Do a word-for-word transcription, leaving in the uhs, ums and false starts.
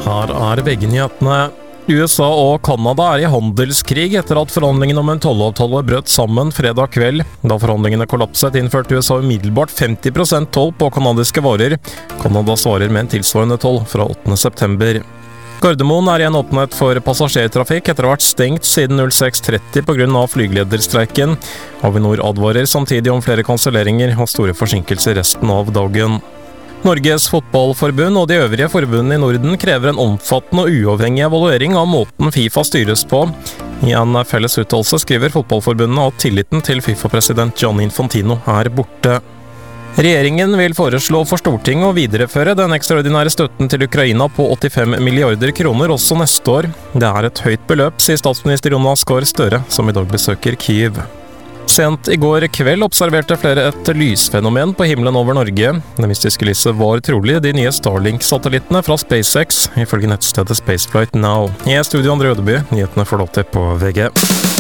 Her er VG-nyhetene. U S A og Canada er i handelskrig etter at forhandlingene om en tollavtale brøt sammen fredag kveld. Da forhandlingene kollapset, innførte U S A umiddelbart femti prosent toll på kanadiske varer. Canada svarer med en tilsvarende toll fra åttende september. Gardermoen er igjen åpnet for passasjertrafikk etter å ha vært stengt siden seks tretti på grunn av flygelederstreiken. Avinor advarer samtidig om flere kanselleringer og store forsinkelser resten av dagen. Norges fotballforbund og de øvrige forbundene i Norden krever en omfattende og uavhengig evaluering av måten FIFA styres på. I en felles uttalelse skriver fotballforbundene at tilliten til FIFA-president Gianni Infantino er borte. Regjeringen vil foreslå for Stortinget å videreføre den ekstraordinære støtten til Ukraina på åttifem milliarder kroner også neste år. Det er et høyt beløp, sier statsminister Jonas Gahr Støre, som i dag besøker Kyiv. Sent i går kveld observerte flere et lysfenomen på himmelen over Norge. Det mystiske lyset var trolig de nye Starlink-satellittene fra SpaceX, ifølge nettstedet Spaceflight Now. I studio André Ødeby, nyhetene får du alltid på V G.